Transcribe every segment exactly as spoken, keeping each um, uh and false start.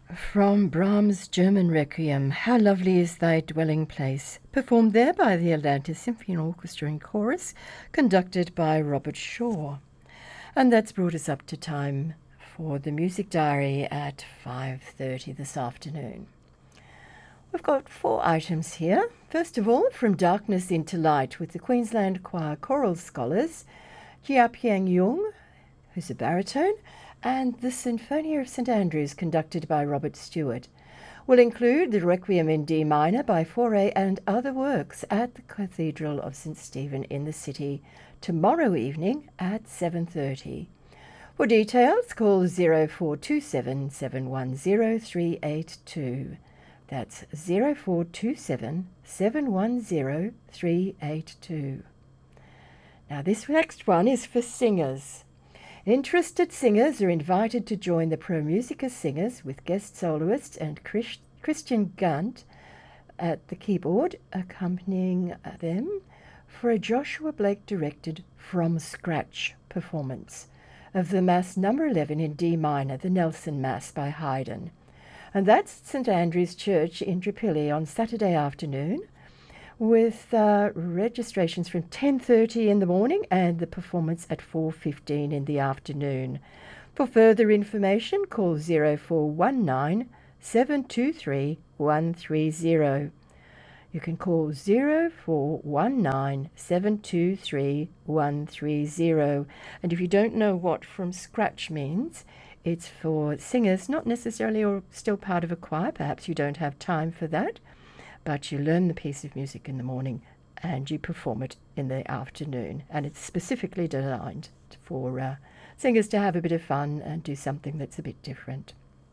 From Brahms' German Requiem, How Lovely is Thy Dwelling Place, performed there by the Atlanta Symphony Orchestra and Chorus, conducted by Robert Shaw. And that's brought us up to time for the Music Diary at five thirty this afternoon. We've got four items here. First of all, From Darkness into Light with the Queensland Choir Choral Scholars, Jia Piang Yung, who's a baritone, and the Sinfonia of St Andrews, conducted by Robert Stewart. Will include the Requiem in D minor by Fauré and other works at the Cathedral of St Stephen in the City tomorrow evening at seven thirty. For details, call zero four two seven, seven one zero, three eight two. That's zero four two seven, seven one zero, three eight two. Now this next one is for singers. Interested singers are invited to join the Pro Musica Singers with guest soloists and Chris, Christian Gunt at the keyboard accompanying them for a Joshua Blake-directed From Scratch performance of the Mass number eleven in D minor, the Nelson Mass by Haydn. And that's St Andrew's Church in Indooroopilly on Saturday afternoon, with uh, registrations from ten thirty in the morning and the performance at four fifteen in the afternoon. For further information, call zero four one nine, seven two three, one three zero. You can call zero four one nine, seven two three, one three zero. And if you don't know what From Scratch means, it's for singers, not necessarily or still part of a choir. Perhaps you don't have time for that, but you learn the piece of music in the morning and you perform it in the afternoon. And it's specifically designed for uh, singers to have a bit of fun and do something that's a bit different.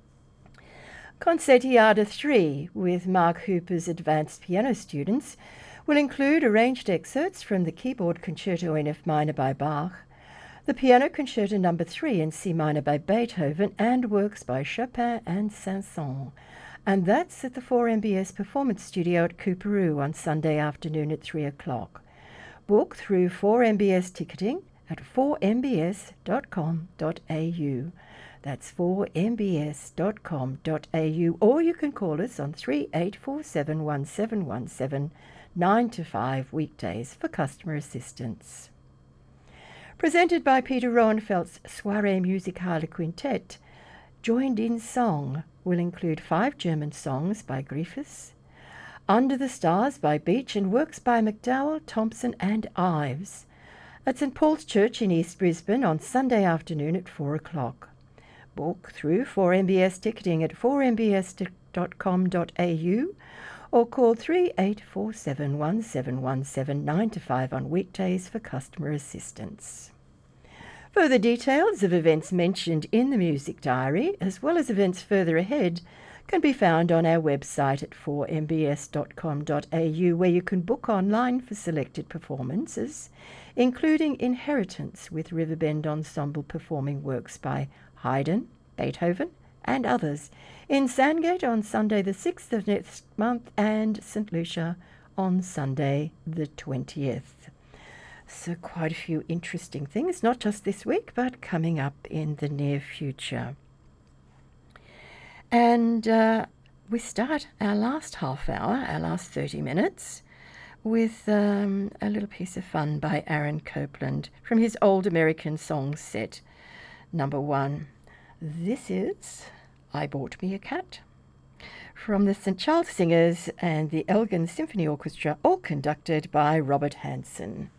Concertiada three with Mark Hooper's advanced piano students will include arranged excerpts from the Keyboard Concerto in F minor by Bach, the Piano Concerto number three in C minor by Beethoven, and works by Chopin and Saint-Saëns. And that's at the four M B S Performance Studio at Coorparoo on Sunday afternoon at three o'clock. Book through four M B S ticketing at four m b s dot com dot a u. That's four m b s dot com dot a u, or you can call us on three eight four seven, one seven one seven, nine to five weekdays for customer assistance. Presented by Peter Roenfeldt's Soirée Musicale Quintet, Joined in Song will include five German songs by Griffiths, Under the Stars by Beach, and works by McDowell, Thompson and Ives at St Paul's Church in East Brisbane on Sunday afternoon at four o'clock. Book through four M B S ticketing at four m b s dot com dot a u or call three eight four seven, one seven one seven, nine to five on weekdays for customer assistance. Further details of events mentioned in the Music Diary, as well as events further ahead, can be found on our website at four m b s dot com dot a u, where you can book online for selected performances, including Inheritance with Riverbend Ensemble performing works by Haydn, Beethoven and others in Sandgate on Sunday the sixth of next month and St Lucia on Sunday the twentieth. So quite a few interesting things, not just this week, but coming up in the near future. And uh, we start our last half hour, our last thirty minutes, with um, a little piece of fun by Aaron Copland from his Old American Songs set, number one. This is I Bought Me a Cat, from the Saint Charles Singers and the Elgin Symphony Orchestra, all conducted by Robert Hansen.